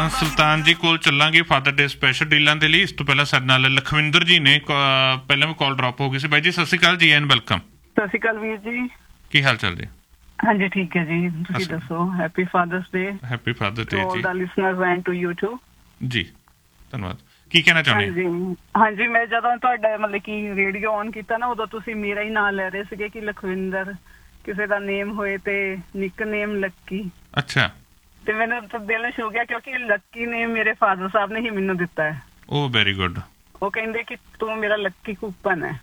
ਸੁਲਤਾਨ ਜੀ ਕੋਲ ਚੱਲਾਂਗੇ ਫਾਦਰ ਡੇ ਸਪੈਸ਼ਲ ਡੀਲਾਂ ਦੇ ਲਈ। ਇਸ ਤੋਂ ਪਹਿਲਾਂ ਸਾਡੇ ਨਾਲ ਲਖਵਿੰਦਰ ਜੀ ਨੇ, ਪਹਿਲਾਂ ਵੀ ਕਾਲ ਡਰੋਪ ਹੋ ਗਈ ਸੀ। ਬਾਈ ਜੀ ਸਤਿ ਸ਼੍ਰੀ ਅਕਾਲ ਜੀ ਐਂਡ ਵੈਲਕਮ। ਸਤਿ ਸ਼੍ਰੀ ਅਕਾਲ ਵੀਰ ਜੀ, ਕੀ ਹਾਲ ਚਾਲ ਜੀ? ਹਾਂਜੀ ਠੀਕ ਹੈ ਜੀ, ਤੁਸੀਂ ਦੱਸੋ। ਹੈਪੀ ਫਾਦਰਸ ਡੇ। ਹੈਪੀ ਫਾਦਰ ਡੇ ਜੀ। To all listeners and to you to. ਜੀ ਧੰਨਵਾਦ। ਕੀ ਕਹਿਣਾ ਚਾਹੁੰਦੇ? ਹਾਂਜੀ ਮੈਂ ਜਦੋਂ ਤੁਹਾਡਾ ਮਤਲਬ ਕਿ ਰੇਡੀਓ ਔਨ ਕੀਤਾ ਨਾ, ਉਦੋਂ ਤੁਸੀਂ ਮੇਰਾ ਹੀ ਨਾਂ ਲੈ ਰਹੇ ਸੀਗੇ ਕਿ ਲਖਵਿੰਦਰ, ਕਿਸੇ ਦਾ ਨੇਮ ਹੋਏ ਤੇ ਨਿਕ ਨੇਮ ਲੱਕੀ। ਅੱਛਾ। ਤੇ ਮੈਨੂੰ ਦਿਲ ਛੂ ਗਿਆ ਕਿਉਂਕਿ ਲੱਕੀ ਨੇਮ ਮੇਰੇ ਫਾਦਰ ਸਾਹਿਬ ਨੇ ਹੀ ਮੈਨੂੰ ਦਿੱਤਾ ਹੈ। ਓ ਵੈਰੀ ਗੁੱਡ। ਉਹ ਕਹਿੰਦੇ ਕਿ ਤੂੰ ਮੇਰਾ ਲੱਕੀ ਕੂਪਨ ਹੈ।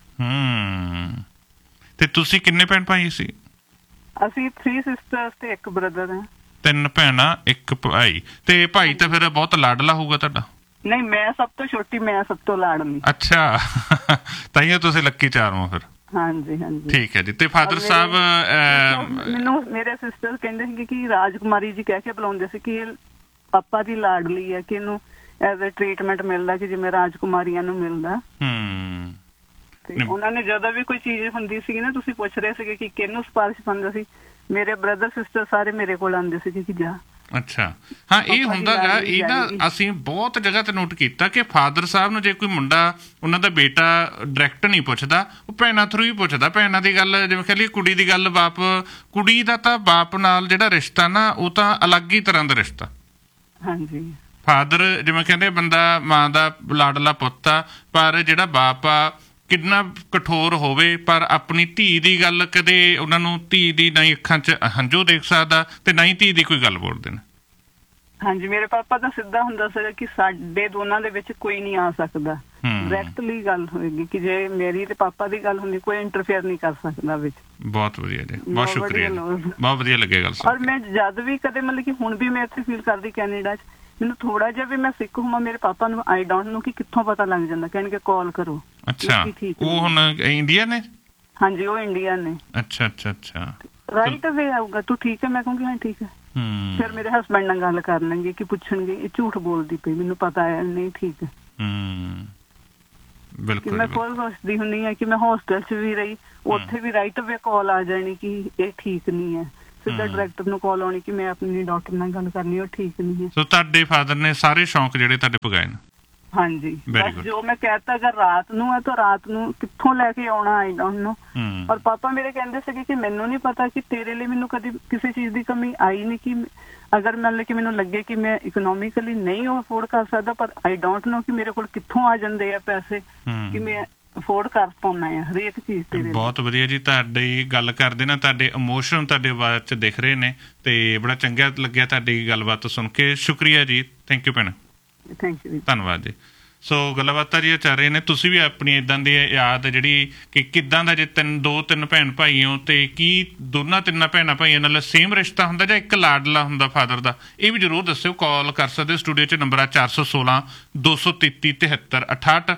ਤੇ ਤੁਸੀਂ ਕਿੰਨੇ ਭੈਣ ਭਾਈ ਸੀ? ਅਸੀਂ 3 ਸਿਸਟਰਸ ਤੇ 1 ਬ੍ਰਦਰ ਹੈ। 3 ਭੈਣਾਂ 1 ਭਾਈ। ਤੇ ਭਾਈ ਤਾਂ ਫਿਰ ਬਹੁਤ ਲਾਡਲਾ ਹੋਊਗਾ ਤੁਹਾਡਾ? ਨਹੀਂ, ਮੈਂ ਸਭ ਤੋਂ ਛੋਟੀ, ਮੈਂ ਸਭ ਤੋਂ ਲਾਡਲੀ। ਅੱਛਾ, ਤਾਈਓ ਤੁਸੀਂ ਲੱਕੀ ਚਾਰੋਂ ਫਿਰ। ਹਾਂਜੀ ਹਾਂਜੀ ਠੀਕ ਹੈ ਜੀ। ਤੇ ਫਾਦਰ ਸਾਹਿਬ ਮੈਨੂੰ ਮੇਰੇ ਸਿਸਟਰ ਕਹਿੰਦੇ ਸੀ ਕਿ ਰਾਜਕੁਮਾਰੀ ਜੀ ਕਹਿ ਕੇ ਬੁਲਾਉਂਦੇ ਸੀ ਕਿ ਪਾਪਾ ਦੀ ਲਾਡਲੀ ਹੈ, ਕਿ ਇਹਨੂੰ ਐਜ਼ ਅ ਟ੍ਰੀਟਮੈਂਟ ਮਿਲਦਾ ਕਿ ਜਿਵੇਂ ਰਾਜਕੁਮਾਰੀਆਂ ਨੂੰ ਮਿਲਦਾ। ਤੇ ਉਹਨਾਂ ਨੇ ਜਦੋਂ ਵੀ ਕੋਈ ਚੀਜ਼ ਹੁੰਦੀ ਸੀ ਨਾ, ਤੁਸੀਂ ਪੁੱਛ ਰਹੇ ਸੀਗੇ ਕਿ ਕਿਹਨੂੰ ਸਿਫਾਰਿਸ਼ ਪਾਉਂਦਾ ਸੀ, ਮੇਰੇ ਬ੍ਰਦਰ ਸਿਸਟਰ ਸਾਰੇ ਮੇਰੇ ਕੋਲ ਆਉਂਦੇ ਸੀਗੇ ਕਿ ਜਾ। ਅੱਛਾ, ਹਾਂ ਇਹ ਹੁੰਦਾ ਗਾ। ਇਹ ਨਾ ਅਸੀਂ ਬਹੁਤ ਜਗ੍ਹਾ ਤੇ ਨੋਟ ਕੀਤਾ ਕਿ ਫਾਦਰ ਸਾਹਿਬ ਨੂੰ ਜੇ ਕੋਈ ਮੁੰਡਾ, ਉਹਨਾਂ ਦਾ ਬੇਟਾ ਡਾਇਰੈਕਟ ਨਹੀਂ ਪੁੱਛਦਾ, ਉਹ ਭੈਣਾਂ ਥਰੂ ਹੀ ਪੁੱਛਦਾ। ਭੈਣਾਂ ਦੀ ਗੱਲ ਜਿਵੇਂ ਕਹਿ ਲਈਏ, ਕੁੜੀ ਦੀ ਗੱਲ ਬਾਪ, ਕੁੜੀ ਦਾ ਤਾਂ ਬਾਪ ਨਾਲ ਜਿਹੜਾ ਰਿਸ਼ਤਾ ਨਾ, ਉਹ ਤਾਂ ਅਲੱਗ ਹੀ ਤਰ੍ਹਾਂ ਦਾ ਰਿਸ਼ਤਾ। ਹਾਂਜੀ। ਫਾਦਰ ਜਿਵੇਂ ਕਹਿੰਦੇ ਬੰਦਾ ਮਾਂ ਦਾ ਲਾਡਲਾ ਪੁੱਤ ਆ, ਪਰ ਜਿਹੜਾ ਬਾਪ ਆ ਕਿੰਨਾ ਕਠੋਰ ਹੋਵੇ, ਪਰ ਆਪਣੀ ਧੀ ਦੀ ਗੱਲ ਕਦੇ ਉਹਨਾਂ ਨੂੰ ਧੀ ਦੀ ਨਾ ਹੀ ਅੱਖਾਂ 'ਚ ਹੰਝੂ ਦੇਖ ਸਕਦਾ ਤੇ ਨਾ ਹੀ ਧੀ ਦੀ ਕੋਈ ਗੱਲ ਬੋਲਦੇ ਨੇ। ਹਾਂਜੀ, ਮੇਰੇ ਪਾਪਾ ਤਾਂ ਸਿੱਧਾ ਹੁੰਦਾ ਸੀਗਾ ਕਿ ਸਾਡੇ ਦੋਨਾਂ ਦੇ ਵਿੱਚ ਕੋਈ ਨਹੀਂ ਆ ਸਕਦਾ। ਡਾਇਰੈਕਟਲੀ ਗੱਲ ਹੋਏਗੀ ਕਿ ਜੇ ਮੇਰੀ ਤੇ ਪਾਪਾ ਦੀ ਗੱਲ ਹੁੰਦੀ, ਕੋਈ ਇੰਟਰਫੇਅਰ ਨਹੀਂ ਕਰ ਸਕਦਾ ਵਿੱਚ। ਬਹੁਤ ਵਧੀਆ ਜੀ, ਬਹੁਤ ਸ਼ੁਕਰੀਆ, ਬਹੁਤ ਵਧੀਆ ਲੱਗਿਆ ਗੱਲ। ਔਰ ਮੈਂ ਜਦ ਵੀ ਕਦੇ ਮਤਲਬ ਕਿ ਹੁਣ ਵੀ ਮੈਂ ਇੱਥੇ ਫੀਲ ਕਰਦੀ ਕੈਨੇਡਾ 'ਚ, ਮੈਨੂੰ ਥੋੜਾ ਜਿਹਾ ਵੀ ਮੈਂ ਸਿੱਖ ਹੋਵਾਂ, ਮੇਰੇ ਪਾਪਾ ਨੂੰ ਆਈ ਡੋਂਟ ਨੋ ਕਿ ਕਿੱਥੋਂ ਪਤਾ ਲੱਗ ਜਾਂਦਾ, ਕਹਿਣਗੇ ਕਾਲ ਕਰੋ। ਅੱਛਾ, ਉਹ ਹੁਣ ਇੰਡੀਆ ਨੇ? ਹਾਂਜੀ, ਉਹ ਇੰਡੀਆ ਨੇ। ਅੱਛਾ ਅੱਛਾ ਅੱਛਾ। ਰਾਈਟ ਵੇ ਆਊਗਾ, ਤੂੰ ਠੀਕ ਹੈ? ਮੈਂ ਕਹੂੰਗੀ ਹਾਂ ਠੀਕ ਹੈ। ਫਿਰ ਮੇਰੇ ਹਸਬੈਂਡ ਨਾਲ ਗੱਲ ਕਰ ਲੈਣਗੇ ਕਿ ਪੁੱਛਣਗੇ ਇਹ ਝੂਠ ਬੋਲਦੀ ਪਈ, ਮੈਨੂੰ ਪਤਾ ਹੈ ਨਹੀਂ ਠੀਕ ਹੈ। ਬਿਲਕੁਲ। ਮੈਂ ਖੁਦ ਸੋਚਦੀ ਹੁੰਦੀ ਹਾਂ ਕਿ ਮੈਂ ਹੋਸਟਲ 'ਚ ਵੀ ਰਹੀ, ਉੱਥੇ ਵੀ ਰਾਈਟ ਵੇ ਕਾਲ ਆ ਜਾਣੀ ਕਿ ਇਹ ਠੀਕ ਨਹੀਂ ਹੈ, ਸਿੱਧਾ ਡਾਇਰੈਕਟਰ ਨੂੰ ਕਾਲ ਆਉਣੀ ਕਿ ਮੈਂ ਆਪਣੀ ਡਾਕਟਰ ਨਾਲ ਗੱਲ ਕਰਨੀ, ਉਹ ਠੀਕ ਨਹੀਂ ਹੈ। ਸੋ ਤੁਹਾਡੇ ਫਾਦਰ ਨੇ ਸਾਰੇ ਸ਼ੌਂਕ ਜਿਹੜੇ ਤੁਹਾਡੇ ਪੁਗਾਏ ਨੇ? ਹਾਂਜੀ, ਬਸ ਜੋ ਮੈਂ ਕਹਿਤਾ ਅਗਰ ਰਾਤ ਨੂੰ ਹੈ ਤਾਂ ਰਾਤ ਨੂੰ ਕਿੱਥੋਂ ਲੈ ਕੇ ਆਉਣਾ, ਆਈ ਡੋਂਟ ਨੋ। ਔਰ ਪਾਪਾ ਮੇਰੇ ਕਹਿੰਦੇ ਸੀਗੇ ਕਿ ਮੈਨੂੰ ਨਹੀਂ ਪਤਾ ਕਿ ਤੇਰੇ ਲਈ ਮੈਨੂੰ ਕਦੀ ਕਿਸੇ ਚੀਜ਼ ਦੀ ਕਮੀ ਆਈ ਨਹੀਂ, ਕਿ ਅਗਰ ਮਤਲਬ ਕਿ ਮੈਨੂੰ ਲੱਗੇ ਕਿ ਮੈਂ ਇਕਨੋਮਿਕਲੀ ਨਹੀਂ ਉਹ ਅਫੋਰਡ ਕਰ ਸਕਦਾ, ਪਰ ਆਈ ਡੋਂਟ ਨੋ ਕਿ ਮੇਰੇ ਕੋਲ ਕਿੱਥੋਂ ਆ ਜਾਂਦੇ ਆ ਪੈਸੇ ਕਿ ਮੈਂ ਅਫੋਰਡ ਕਰ ਪਾਉਣਾ ਆ ਹਰੇਕ ਚੀਜ਼ ਤੇ। ਬਹੁਤ ਵਧੀਆ ਜੀ, ਤੁਹਾਡੀ ਗੱਲ ਕਰਦੇ ਨਾ, ਤੁਹਾਡੇ ਇਮੋਸ਼ਨ ਤੁਹਾਡੇ ਆਵਾਜ਼ 'ਚ ਦਿਖ ਰਹੇ ਨੇ ਤੇ ਬੜਾ ਚੰਗਾ ਲੱਗਿਆ ਤੁਹਾਡੀ ਗੱਲਬਾਤ ਸੁਣ ਕੇ। ਸ਼ੁਕਰੀਆ ਜੀ, ਥੈਂਕ ਯੂ ਭੈਣ। ਥੈਂਕ ਯੂ, ਧੰਨਵਾਦ ਜੀ। ਸੋ ਗੱਲਾਂ ਬਾਤਾਂ ਜੀ ਚੱਲ ਰਹੇ ਨੇ। ਤੁਸੀਂ ਵੀ ਆਪਣੀ ਇੱਦਾਂ ਦੀ ਯਾਦ ਜਿਹੜੀ ਕਿ ਕਿੱਦਾਂ ਦਾ ਜੇ 2-3 ਭੈਣ ਭਾਈ ਹੋ ਤੇ ਕੀ ਦੋਨਾਂ 3 ਭੈਣਾਂ ਭਾਈਆਂ ਨਾਲ ਸੇਮ ਰਿਸ਼ਤਾ ਹੁੰਦਾ ਜਾਂ ਇੱਕ ਲਾਡਲਾ ਹੁੰਦਾ ਫਾਦਰ ਦਾ, ਇਹ ਵੀ ਜ਼ਰੂਰ ਦੱਸਿਓ। ਕਾਲ ਕਰ ਸਕਦੇ ਹੋ, ਸਟੂਡੀਓ 'ਚ ਨੰਬਰ ਆ 416 233 73 68,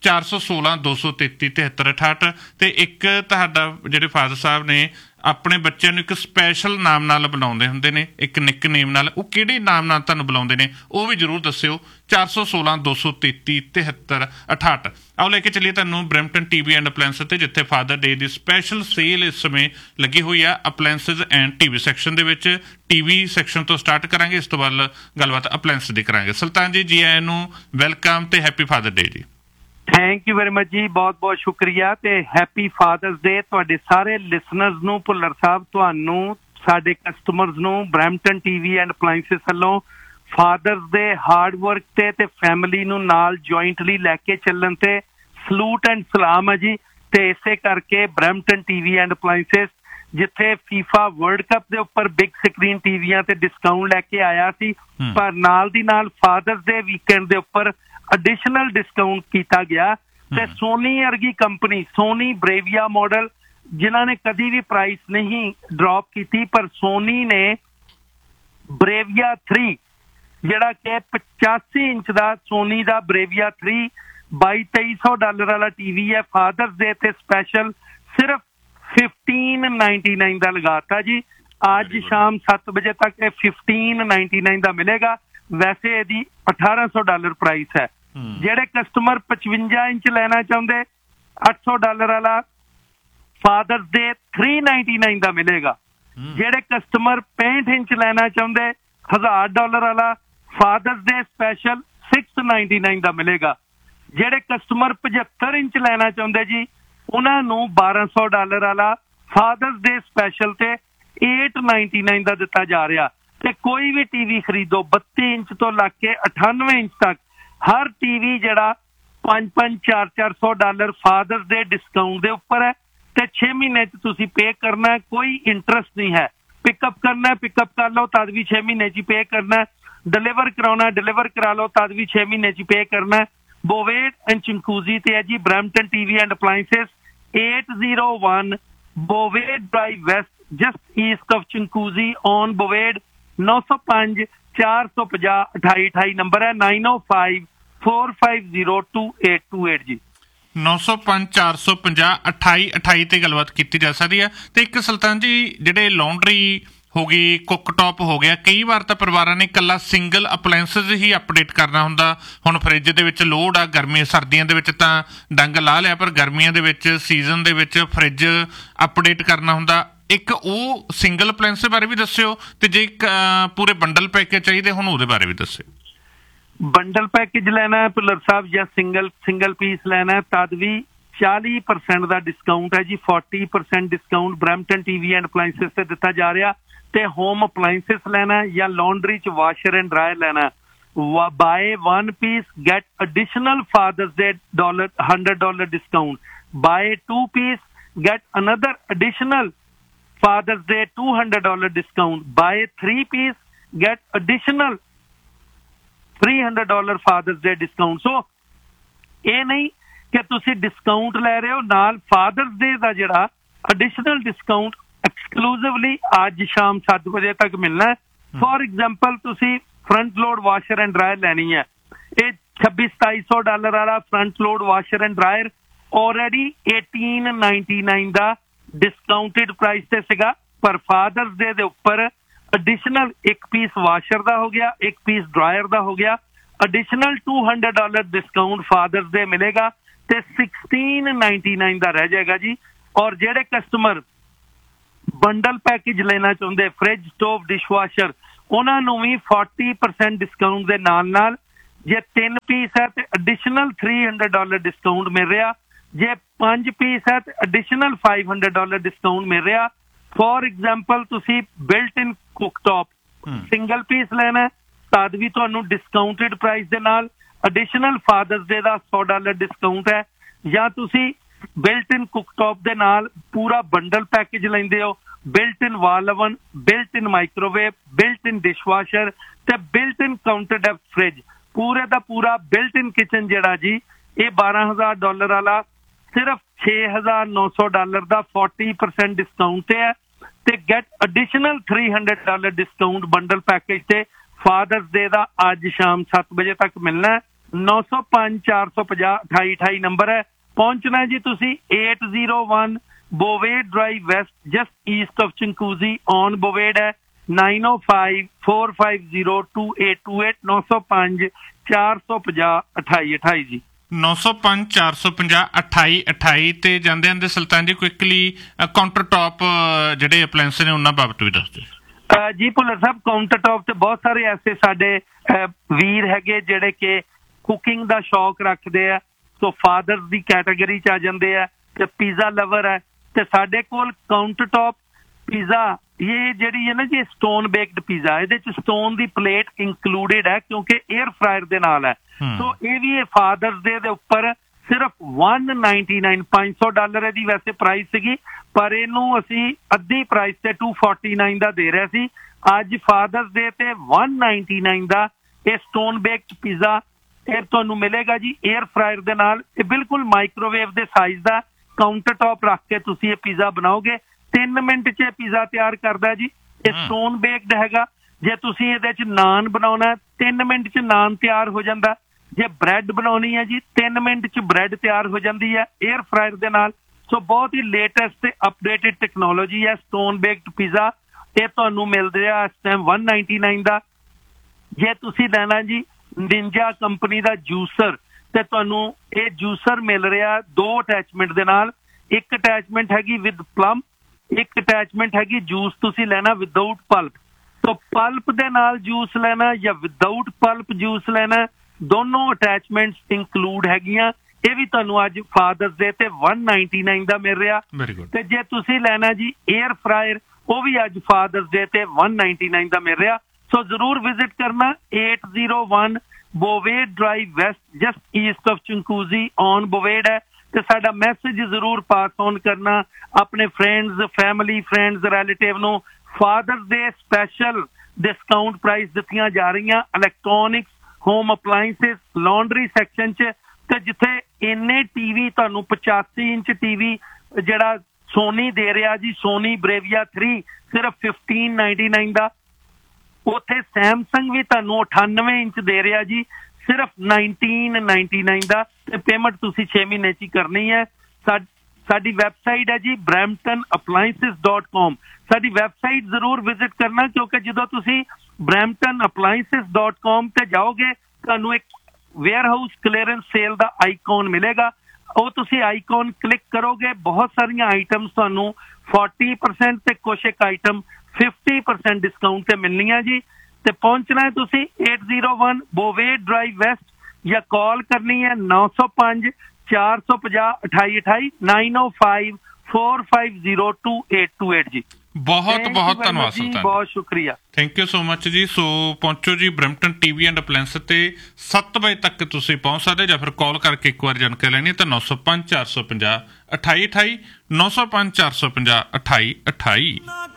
416 233 73 68। ਤੇ ਇੱਕ ਤੁਹਾਡਾ ਜਿਹੜੇ ਫਾਦਰ ਸਾਹਿਬ ਨੇ ਆਪਣੇ ਬੱਚਿਆਂ ਨੂੰ ਇੱਕ ਸਪੈਸ਼ਲ ਨਾਮ ਨਾਲ ਬੁਲਾਉਂਦੇ ਹੁੰਦੇ ਨੇ, ਇੱਕ ਨਿਕ ਨੇਮ ਨਾਲ, ਉਹ ਕਿਹੜੇ ਨਾਮ ਨਾਲ ਤੁਹਾਨੂੰ ਬੁਲਾਉਂਦੇ ਨੇ ਉਹ ਵੀ ਜ਼ਰੂਰ ਦੱਸਿਓ। 416 233 73 68। ਆਓ ਲੈ ਕੇ ਚੱਲੀਏ ਤੁਹਾਨੂੰ ਬਰੈਂਪਟਨ ਟੀਵੀ ਐਂਡ ਅਪਲਾਇੰਸਸ ਤੇ, ਜਿੱਥੇ ਫਾਦਰ ਡੇ ਦੀ ਸਪੈਸ਼ਲ ਸੇਲ ਇਸ ਸਮੇਂ ਲੱਗੀ ਹੋਈ ਆ ਅਪਲਾਇੰਸਸ ਐਂਡ ਟੀਵੀ ਸੈਕਸ਼ਨ ਦੇ ਵਿੱਚ। ਟੀਵੀ ਸੈਕਸ਼ਨ ਤੋਂ ਸਟਾਰਟ ਕਰਾਂਗੇ, ਇਸ ਤੋਂ ਬਾਅਦ ਗੱਲਬਾਤ ਅਪਲਾਇੰਸ ਦੀ ਕਰਾਂਗੇ। ਸੁਲਤਾਨ ਜੀ, ਜੀ ਆਇਆਂ ਨੂੰ, ਵੈਲਕਮ ਤੇ ਹੈਪੀ ਫਾਦਰ ਡੇ ਜੀ। ਥੈਂਕ ਯੂ ਵੈਰੀ ਮਚ ਜੀ, ਬਹੁਤ ਬਹੁਤ ਸ਼ੁਕਰੀਆ ਤੇ ਹੈਪੀ ਫਾਦਰਸ ਡੇ ਤੁਹਾਡੇ ਸਾਰੇ ਲਿਸਨਰਸ ਨੂੰ। ਭੁੱਲਰ ਸਾਹਿਬ, ਤੁਹਾਨੂੰ, ਸਾਡੇ ਕਸਟਮਰਸ ਨੂੰ ਬਰੈਂਪਟਨ ਟੀਵੀ ਐਂਡ ਅਪਲਾਇੰਸਸ ਵੱਲੋਂ ਫਾਦਰਸ ਡੇ ਹਾਰਡ ਵਰਕ ਤੇ ਫੈਮਿਲੀ ਨੂੰ ਨਾਲ ਜੁਆਇੰਟਲੀ ਲੈ ਕੇ ਚੱਲਣ ਤੇ ਸਲੂਟ ਐਂਡ ਸਲਾਮ ਹੈ ਜੀ। ਤੇ ਇਸੇ ਕਰਕੇ ਬਰੈਂਪਟਨ ਟੀਵੀ ਐਂਡ ਅਪਲਾਇੰਸਸ, ਜਿੱਥੇ ਫੀਫਾ ਵਰਲਡ ਕੱਪ ਦੇ ਉੱਪਰ ਬਿਗ ਸਕਰੀਨ ਟੀਵੀਆਂ ਤੇ ਡਿਸਕਾਊਂਟ ਲੈ ਕੇ ਆਇਆ ਸੀ, ਪਰ ਨਾਲ ਦੀ ਨਾਲ ਫਾਦਰਸ ਡੇ ਵੀਕਐਂਡ ਦੇ ਉੱਪਰ ਐਡੀਸ਼ਨਲ ਡਿਸਕਾਊਂਟ ਕੀਤਾ ਗਿਆ। ਤੇ ਸੋਨੀ ਵਰਗੀ ਕੰਪਨੀ, ਸੋਨੀ ਬਰੇਵੀਆ ਮਾਡਲ, ਜਿਨ੍ਹਾਂ ਨੇ ਕਦੀ ਵੀ ਪ੍ਰਾਈਸ ਨਹੀਂ ਡ੍ਰੌਪ ਕੀਤੀ, ਪਰ ਸੋਨੀ ਨੇ ਬਰੇਵੀਆ 3 ਜਿਹੜਾ ਕਿ 85 ਇੰਚ ਦਾ ਸੋਨੀ ਦਾ ਬਰੇਵੀਆ 3 $2200 ਵਾਲਾ ਟੀਵੀ ਹੈ, ਫਾਦਰਸ ਡੇ ਤੇ ਸਪੈਸ਼ਲ ਸਿਰਫ $1599 ਦਾ ਲਗਾਤਾ ਜੀ। ਅੱਜ ਸ਼ਾਮ 7 ਵਜੇ ਤੱਕ ਇਹ $1599 ਦਾ ਮਿਲੇਗਾ। ਵੈਸੇ ਇਹਦੀ $1800 ਪ੍ਰਾਈਸ ਹੈ। ਜਿਹੜੇ ਕਸਟਮਰ 55 ਇੰਚ ਲੈਣਾ ਚਾਹੁੰਦੇ, $800 ਵਾਲਾ ਫਾਦਰਸ ਡੇ $399 ਦਾ ਮਿਲੇਗਾ। ਜਿਹੜੇ ਕਸਟਮਰ 65 ਇੰਚ ਲੈਣਾ ਚਾਹੁੰਦੇ, $1000 ਵਾਲਾ ਫਾਦਰਸ ਡੇ ਸਪੈਸ਼ਲ 699 ਦਾ ਮਿਲੇਗਾ। ਜਿਹੜੇ ਕਸਟਮਰ 75 ਇੰਚ ਲੈਣਾ ਚਾਹੁੰਦੇ ਜੀ ਉਹਨਾਂ ਨੂੰ $1200 ਵਾਲਾ ਫਾਦਰਸ ਡੇ ਸਪੈਸ਼ਲ ਤੇ 899 ਦਾ ਦਿੱਤਾ ਜਾ ਰਿਹਾ। ਤੇ ਕੋਈ ਵੀ ਟੀਵੀ ਖਰੀਦੋ 32 ਇੰਚ ਤੋਂ ਲੱਗ ਕੇ 98 ਇੰਚ ਤੱਕ ਹਰ ਟੀਵੀ ਜਿਹੜਾ $500-400 ਫਾਦਰਸ ਡੇ ਡਿਸਕਾਊਂਟ ਦੇ ਉੱਪਰ ਹੈ ਤੇ 6 ਮਹੀਨੇ 'ਚ ਤੁਸੀਂ ਪੇ ਕਰਨਾ, ਕੋਈ ਇੰਟਰਸਟ ਨਹੀਂ ਹੈ। ਪਿਕਅਪ ਕਰਨਾ ਪਿਕਅਪ ਕਰ ਲਓ ਤਦ ਵੀ 6 ਮਹੀਨੇ 'ਚ ਪੇ ਕਰਨਾ, ਡਿਲੀਵਰ ਕਰਾਉਣਾ ਡਿਲੀਵਰ ਕਰਾ ਲਓ ਤਦ ਵੀ 6 ਮਹੀਨੇ 'ਚ ਪੇ ਕਰਨਾ। ਬੋਵੇਡ ਐਂਡ ਚਿੰਕੂਜ਼ੀ ਤੇ ਹੈ ਜੀ Brampton TV and ਅਪਲਾਇੰਸਸ 801 ਬੋਵੇਡ drive West just East of ਚਿੰਕੂਜ਼ੀ on ਬੋਵੇਡ 905 450 2828 number ਹੈ 905 4502828 ਜੀ। 905 450 2828 ਤੇ ਗੱਲਬਾਤ ਕੀਤੀ ਜਾ ਸਕਦੀ ਹੈ। ਤੇ ਇੱਕ ਸੁਲਤਾਨ ਜੀ ਜਿਹੜੇ ਲਾਉਂਡਰੀ ਹੋ ਗਈ, ਕੁੱਕਟੌਪ ਹੋ ਗਿਆ, ਕਈ ਵਾਰ ਤਾਂ ਪਰਿਵਾਰਾਂ ਨੇ ਇਕੱਲਾ ਸਿੰਗਲ ਅਪਲਾਇੰਸਸ ਹੀ ਅਪਡੇਟ ਕਰਨਾ ਹੁੰਦਾ। ਹੁਣ ਫਰਿੱਜ ਦੇ ਵਿੱਚ ਲੋਡ ਆ, ਗਰਮੀਆਂ ਸਰਦੀਆਂ ਦੇ ਵਿੱਚ ਤਾਂ ਡੰਗ ਲਾ ਲਿਆ, ਪਰ ਗਰਮੀਆਂ ਦੇ ਵਿੱਚ ਸੀਜ਼ਨ ਦੇ ਵਿੱਚ ਫਰਿੱਜ ਅਪਡੇਟ ਕਰਨਾ ਹੁੰਦਾ। ਇੱਕ ਉਹ ਸਿੰਗਲ ਅਪਲਾਇੰਸ ਬਾਰੇ ਵੀ ਦੱਸਿਓ ਤੇ ਜੇ ਪੂਰੇ ਬੰਡਲ ਪੈਕੇਜ ਚਾਹੀਦੇ ਹੁਣ ਉਹਦੇ ਬਾਰੇ ਵੀ ਦੱਸਿਓ। ਬੰਡਲ ਪੈਕੇਜ ਲੈਣਾ ਹੈ ਭੁੱਲਰ ਸਾਹਿਬ ਜਾਂ ਸਿੰਗਲ ਪੀਸ ਲੈਣਾ ਤਦ ਵੀ 40% ਦਾ ਡਿਸਕਾਊਂਟ ਹੈ ਜੀ। 40% ਡਿਸਕਾਊਂਟ ਬਰੈਂਪਟਨ ਟੀਵੀ ਐਂਡ ਅਪਲਾਇੰਸਸ ਤੇ ਦਿੱਤਾ ਜਾ ਰਿਹਾ। ਤੇ ਹੋਮ ਅਪਲਾਇੰਸਸ ਲੈਣਾ ਜਾਂ ਲਾਂਡਰੀ ਚ ਵਾਸ਼ਰ ਐਂਡ ਡਰਾਇਰ ਲੈਣਾ, bye 1 piece get additional fathers ਡੇ $100 discount, bye 2 piece get another additional Father's Day $200 discount. Buy 3 piece, get additional $300 Father's Day discount. So ਇਹ ਨਹੀਂ ਕਿ ਤੁਸੀਂ ਡਿਸਕਾਊਂਟ ਲੈ ਰਹੇ ਹੋ ਨਾਲ Father's Day ਦਾ ਜਿਹੜਾ additional discount exclusively ਅੱਜ ਸ਼ਾਮ 7 ਵਜੇ ਤੱਕ ਮਿਲਣਾ ਹੈ। ਫੋਰ ਐਗਜ਼ਾਮਪਲ ਤੁਸੀਂ front load washer and dryer ਲੈਣੀ ਹੈ, ਇਹ $2600-2700 ਵਾਲਾ front load washer and dryer already $1899 the discounted price ਤੇ ਸੀਗਾ, ਪਰ ਫਾਦਰਸ ਡੇ ਦੇ ਉੱਪਰ ਐਡੀਸ਼ਨਲ 1 ਪੀਸ ਵਾਸ਼ਰ ਦਾ ਹੋ ਗਿਆ, 1 ਪੀਸ ਡਰਾਇਰ ਦਾ ਹੋ ਗਿਆ, ਐਡੀਸ਼ਨਲ $200 ਡਿਸਕਾਊਂਟ ਫਾਦਰਸ ਡੇ ਮਿਲੇਗਾ ਤੇ $1699 ਦਾ ਰਹਿ ਜਾਏਗਾ ਜੀ। ਔਰ ਜਿਹੜੇ ਕਸਟਮਰ ਬੰਡਲ ਪੈਕੇਜ ਲੈਣਾ ਚਾਹੁੰਦੇ ਫ੍ਰਿਜ ਸਟੋਵ ਡਿਸ਼ਵਾਸ਼ਰ ਉਹਨਾਂ ਨੂੰ ਵੀ 40% ਡਿਸਕਾਊਂਟ ਦੇ ਨਾਲ ਜੇ 3 ਪੀਸ ਹੈ ਤੇ ਐਡੀਸ਼ਨਲ $300 ਡਿਸਕਾਊਂਟ ਮਿਲ ਰਿਹਾ, ਜੇ 5 ਪੀਸ ਹੈ ਤੇ ਐਡੀਸ਼ਨਲ $500 ਡਿਸਕਾਊਂਟ ਮਿਲ ਰਿਹਾ। ਫੋਰ ਐਗਜ਼ਾਮਪਲ ਤੁਸੀਂ ਬਿਲਟ ਇਨ ਕੁੱਕਟੌਪ ਸਿੰਗਲ ਪੀਸ ਲੈਣਾ ਤਦ ਵੀ ਤੁਹਾਨੂੰ ਡਿਸਕਾਊਂਟਡ ਪ੍ਰਾਈਸ ਦੇ ਨਾਲ ਐਡੀਸ਼ਨਲ ਫਾਦਰਸ ਡੇ ਦਾ $100 ਡਿਸਕਾਊਂਟ ਹੈ, ਜਾਂ ਤੁਸੀਂ ਬਿਲਟ ਇਨ ਕੁੱਕਟੌਪ ਦੇ ਨਾਲ ਪੂਰਾ ਬੰਡਲ ਪੈਕੇਜ ਲੈਂਦੇ ਹੋ, ਬਿਲਟ ਇਨ ਵਾਲ ਓਵਨ, ਬਿਲਟ ਇਨ ਮਾਈਕ੍ਰੋਵੇਵ, ਬਿਲਟ ਇਨ ਡਿਸ਼ਵਾਸ਼ਰ ਤੇ ਬਿਲਟ ਇਨ ਕਾਊਂਟਰ ਡੈਪ ਫ੍ਰਿਜ, ਪੂਰੇ ਦਾ ਪੂਰਾ ਬਿਲਟ ਇਨ ਕਿਚਨ ਜਿਹੜਾ ਜੀ ਇਹ $12000 ਵਾਲਾ ਸਿਰਫ $6900 ਦਾ 40% ਡਿਸਕਾਊਂਟ ਤੇ ਹੈ ਤੇ get additional $300 discount bundle package ਤੇ ਫਾਦਰਸ ਡੇ ਦਾ ਅੱਜ ਸ਼ਾਮ 7 ਵਜੇ ਤੱਕ ਮਿਲਣਾ। 905 450 2828 ਨੰਬਰ ਹੈ। ਪਹੁੰਚਣਾ ਜੀ ਤੁਸੀਂ 801 ਬੋਵੇਡ drive West just East of ਚਿੰਕੂਜ਼ੀ on ਬੋਵੇਡ ਹੈ 905 450 2828 905 450 2828 ਜੀ। 905 450 2828 ਤੇ ਜਾਂਦੇ ਜਾਂਦੇ ਸੁਲਤਾਨ ਜੀ ਕੁਇਕਲੀ ਕਾਊਂਟਰ ਟੌਪ ਜਿਹੜੇ ਅਪਲਾਇੰਸ ਨੇ ਉਹਨਾਂ ਬਾਬਤ ਵੀ ਦੱਸ ਦਿਓ ਜੀ। ਭੁੱਲਰ ਸਾਹਿਬ ਕਾਊਂਟਰ ਟੌਪ ਤੇ ਬਹੁਤ ਸਾਰੇ ਐਸੇ ਸਾਡੇ ਵੀਰ ਹੈਗੇ ਜਿਹੜੇ ਕਿ ਕੁਕਿੰਗ ਦਾ ਸ਼ੌਕ ਰੱਖਦੇ ਆ, ਸੋ ਫਾਦਰਸ ਦੀ ਕੈਟਾਗਰੀ ਚ ਆ ਜਾਂਦੇ ਆ ਤੇ ਪੀਜ਼ਾ ਲਵਰ ਹੈ ਤੇ ਸਾਡੇ ਕੋਲ ਕਾਊਂਟਰ ਟੌਪ ਪੀਜ਼ਾ ਇਹ ਜਿਹੜੀ ਹੈ ਨਾ ਜੀ ਸਟੋਨ ਬੇਕਡ ਪੀਜ਼ਾ, ਇਹਦੇ ਚ ਸਟੋਨ ਦੀ ਪਲੇਟ ਇੰਕਲੂਡਡ ਹੈ ਕਿਉਂਕਿ 에ਅਰ ਫਰਾਇਰ ਦੇ ਨਾਲ ਹੈ। ਸੋ ਇਹ ਵੀ ਇਹ ਫਾਦਰਸ ਡੇ ਦੇ ਉੱਪਰ ਸਿਰਫ $199 $500 ਇਹਦੀ ਵੈਸੇ ਪ੍ਰਾਈਸ ਸੀਗੀ, ਪਰ ਇਹਨੂੰ ਅਸੀਂ ਅੱਧੀ ਪ੍ਰਾਈਸ ਤੇ $249 ਦਾ ਦੇ ਰਿਹਾ ਸੀ। ਅੱਜ ਫਾਦਰਸ ਡੇ ਤੇ $199 ਦਾ ਇਹ ਸਟੋਨ ਬੇਕਡ ਪੀਜ਼ਾ ਇਹ ਤੁਹਾਨੂੰ ਮਿਲੇਗਾ ਜੀ 에ਅਰ ਫਰਾਇਰ ਦੇ ਨਾਲ। ਇਹ ਬਿਲਕੁਲ ਮਾਈਕ੍ਰੋਵੇਵ ਦੇ ਸਾਈਜ਼ ਦਾ ਕਾਊਂਟਰ ਟੌਪ ਰੱਖ ਕੇ ਤੁਸੀਂ ਇਹ ਪੀਜ਼ਾ ਬਣਾਓਗੇ 3 ਮਿੰਟ 'ਚ ਪੀਜ਼ਾ ਤਿਆਰ ਕਰਦਾ ਜੀ। ਇਹ ਸਟੋਨ ਬੇਕਡ ਹੈਗਾ। ਜੇ ਤੁਸੀਂ ਇਹਦੇ 'ਚ ਨਾਨ ਬਣਾਉਣਾ 3 ਮਿੰਟ 'ਚ ਨਾਨ ਤਿਆਰ ਹੋ ਜਾਂਦਾ। ਜੇ ਬ੍ਰੈਡ ਬਣਾਉਣੀ ਹੈ ਜੀ 3 ਮਿੰਟ 'ਚ ਬ੍ਰੈਡ ਤਿਆਰ ਹੋ ਜਾਂਦੀ ਹੈ 에ਅਰ ਫਰਾਇਰ ਦੇ ਨਾਲ। ਸੋ ਬਹੁਤ ਹੀ ਲੇਟੈਸਟ ਤੇ ਅਪਡੇਟਡ ਟੈਕਨੋਲੋਜੀ ਹੈ ਸਟੋਨ ਬੇਕਡ ਪੀਜ਼ਾ। ਇਹ ਤੁਹਾਨੂੰ ਮਿਲ ਰਿਹਾ ਇਸ ਟਾਈਮ $199 ਦਾ। ਜੇ ਤੁਸੀਂ ਲੈਣਾ ਜੀ ਨਿੰਜਾ ਕੰਪਨੀ ਦਾ ਜੂਸਰ ਤੇ ਤੁਹਾਨੂੰ ਇਹ ਜੂਸਰ ਮਿਲ ਰਿਹਾ 2 ਅਟੈਚਮੈਂਟ ਦੇ ਨਾਲ। ਇੱਕ ਅਟੈਚਮੈਂਟ ਹੈਗੀ ਵਿਦ ਪਲਮ, ਇੱਕ ਅਟੈਚਮੈਂਟ ਹੈਗੀ ਜੂਸ ਤੁਸੀਂ ਲੈਣਾ ਵਿਦਆਊਟ ਪਲਪ। ਸੋ ਪਲਪ ਦੇ ਨਾਲ ਜੂਸ ਲੈਣਾ ਜਾਂ ਵਿਦਆਊਟ ਪਲਪ ਜੂਸ ਲੈਣਾ, ਦੋਨੋਂ ਅਟੈਚਮੈਂਟਸ ਇੰਕਲੂਡ ਹੈਗੀਆਂ। ਇਹ ਵੀ ਤੁਹਾਨੂੰ ਅੱਜ ਫਾਦਰਸ ਡੇ ਤੇ 199 ਦਾ ਮਿਲ ਰਿਹਾ। ਤੇ ਜੇ ਤੁਸੀਂ ਲੈਣਾ ਜੀ 에ਅਰ ਫਰਾਇਰ, ਉਹ ਵੀ ਅੱਜ ਫਾਦਰਸ ਡੇ ਤੇ 199 ਦਾ ਮਿਲ ਰਿਹਾ। ਸੋ ਜ਼ਰੂਰ ਵਿਜ਼ਿਟ ਕਰਨਾ 801 ਬੋਵੇਡ drive West, just East of ਚੰਕੂਜ਼ੀ on ਬੋਵੇਡ ਹੈ। ਤੇ ਸਾਡਾ ਮੈਸੇਜ ਜ਼ਰੂਰ ਪਾਸ ਔਨ ਕਰਨਾ ਆਪਣੇ ਫਰੈਂਡਸ, ਫੈਮਿਲੀ, ਫਰੈਂਡਸ, ਰਿਲੇਟਿਵ ਨੂੰ। ਫਾਦਰਸ ਡੇ ਸਪੈਸ਼ਲ ਡਿਸਕਾਊਂਟ ਪ੍ਰਾਈਸ ਦਿੱਤੀਆਂ ਜਾ ਰਹੀਆਂ electronics, home appliances, laundry section 'ਚ। ਤੇ ਜਿੱਥੇ ਇੰਨੇ ਟੀਵੀ ਤੁਹਾਨੂੰ 85 ਇੰਚ ਟੀਵੀ ਜਿਹੜਾ ਸੋਨੀ ਦੇ ਰਿਹਾ ਜੀ, ਸੋਨੀ ਬਰੇਵੀਆ 3 ਸਿਰਫ 1599 ਦਾ, ਉੱਥੇ ਸੈਮਸੰਗ ਵੀ ਤੁਹਾਨੂੰ 98 ਇੰਚ ਦੇ ਰਿਹਾ ਜੀ ਸਿਰਫ 1999 ਦਾ। ਤੇ ਪੇਮੈਂਟ ਤੁਸੀਂ 6 ਮਹੀਨੇ 'ਚ ਹੀ ਕਰਨੀ ਹੈ। ਸਾਡੀ ਵੈਬਸਾਈਟ ਹੈ ਜੀ bramptonappliances.com। ਸਾਡੀ ਵੈਬਸਾਈਟ ਜ਼ਰੂਰ ਵਿਜ਼ਿਟ ਕਰਨਾ, ਕਿਉਂਕਿ ਜਦੋਂ ਤੁਸੀਂ bramptonappliances.com ਤੇ ਜਾਓਗੇ ਤੁਹਾਨੂੰ ਇੱਕ ਵੇਅਰ ਹਾਊਸ ਕਲੀਅਰੈਂਸ ਸੇਲ ਦਾ ਆਈਕਨ ਮਿਲੇਗਾ। ਉਹ ਤੁਸੀਂ ਆਈਕਨ ਕਲਿੱਕ ਕਰੋਗੇ, ਬਹੁਤ ਸਾਰੀਆਂ ਆਈਟਮਸ ਤੁਹਾਨੂੰ 40% ਤੇ ਕੁਛ ਇੱਕ ਆਈਟਮ 50% ਡਿਸਕਾਊਂਟ ਤੇ ਮਿਲਣੀਆਂ ਜੀ। ਤੇ ਪਹੁੰਚਣਾ ਹੈ ਤੁਸੀਂ 801 ਬੋਵੇਡ ਡਰਾਈਵ ਵੈਸਟ, ਜਾਂ ਕਾਲ ਕਰਨੀ ਹੈ 905 450 2828 905 4502828 ਜੀ। ਬਹੁਤ ਬਹੁਤ ਧੰਨਵਾਦ ਸੁਲਤਾਨ, ਬਹੁਤ ਸ਼ੁਕਰੀਆ, ਥੈਂਕ ਯੂ ਸੋ ਮਚ ਜੀ। ਸੋ ਪਹੁੰਚੋ ਜੀ ਬਰੈਂਪਟਨ ਟੀਵੀ ਐਂਡ ਅਪਲਾਇੰਸ ਤੇ 7 ਵਜੇ ਤੱਕ ਤੁਸੀਂ ਪਹੁੰਚ ਸਕਦੇ, ਜਾਂ ਫਿਰ ਕਾਲ ਕਰਕੇ ਇੱਕ ਵਾਰ ਜਾਣਕਾਰੀ ਲੈਣੀ ਤਾਂ 905 450 2828 905 450 2828।